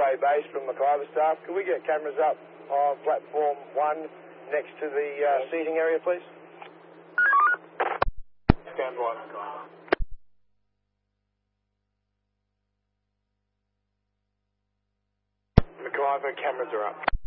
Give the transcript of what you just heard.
Gateway Base from McIver staff. Can we get cameras up on platform 1 next to the seating area, please? Stand by. McIver, cameras are up.